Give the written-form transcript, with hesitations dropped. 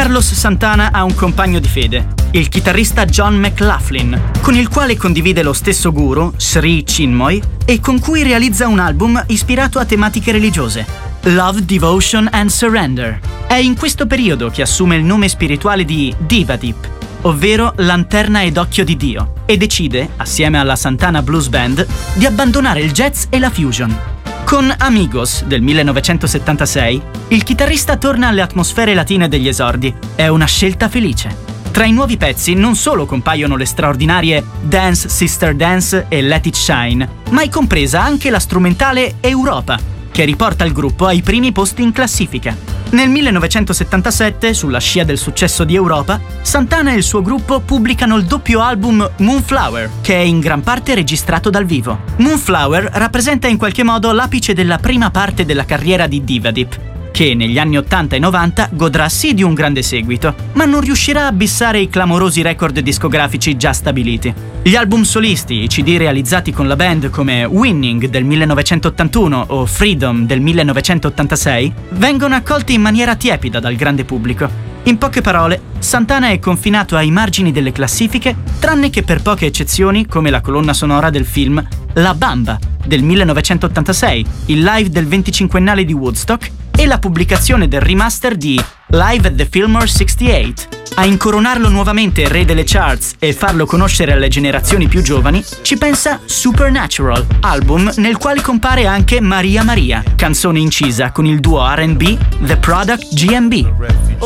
Carlos Santana ha un compagno di fede, il chitarrista John McLaughlin, con il quale condivide lo stesso guru, Sri Chinmoy, e con cui realizza un album ispirato a tematiche religiose, Love, Devotion and Surrender. È in questo periodo che assume il nome spirituale di Divadip, ovvero Lanterna ed Occhio di Dio, e decide, assieme alla Santana Blues Band, di abbandonare il jazz e la fusion. Con Amigos del 1976, il chitarrista torna alle atmosfere latine degli esordi. È una scelta felice. Tra i nuovi pezzi non solo compaiono le straordinarie Dance Sister Dance e Let It Shine, ma è compresa anche la strumentale Europa, che riporta il gruppo ai primi posti in classifica. Nel 1977, sulla scia del successo di Europa, Santana e il suo gruppo pubblicano il doppio album Moonflower, che è in gran parte registrato dal vivo. Moonflower rappresenta in qualche modo l'apice della prima parte della carriera di Divadip, che negli anni 80 e 90 godrà sì di un grande seguito, ma non riuscirà a bissare i clamorosi record discografici già stabiliti. Gli album solisti, i CD realizzati con la band come Winning del 1981 o Freedom del 1986, vengono accolti in maniera tiepida dal grande pubblico. In poche parole, Santana è confinato ai margini delle classifiche, tranne che per poche eccezioni come la colonna sonora del film La Bamba del 1986, il live del 25ennale di Woodstock e la pubblicazione del remaster di Live at the Fillmore 68. A incoronarlo nuovamente re delle charts e farlo conoscere alle generazioni più giovani ci pensa Supernatural, album nel quale compare anche Maria Maria, canzone incisa con il duo R&B The Product GMB.